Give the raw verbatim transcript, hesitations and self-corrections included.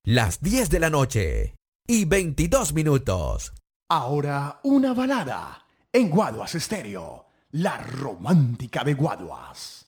Las diez de la noche y veintidós minutos. Ahora una balada en Guaduas Estéreo, la romántica de Guaduas.